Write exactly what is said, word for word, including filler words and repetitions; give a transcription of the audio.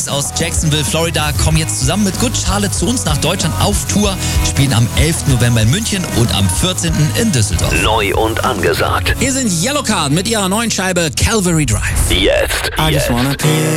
Boys aus Jacksonville, Florida, kommen jetzt zusammen mit Good Charlotte zu uns nach Deutschland auf Tour, spielen am elften November in München und am vierzehnten in Düsseldorf. Neu und angesagt. Hier sind Yellowcard mit ihrer neuen Scheibe Calvary Drive. Jetzt. I just wanna